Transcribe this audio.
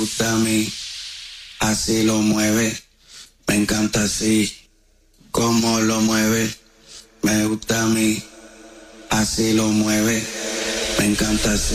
gusta a mí, así lo mueve, me encanta así, como lo mueve, me gusta a mí, así lo mueve, me encanta así.